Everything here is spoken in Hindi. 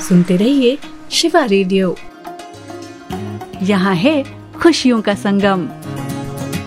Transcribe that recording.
सुनते रहिए शिवा रेडियो। यहाँ है खुशियों का संगम।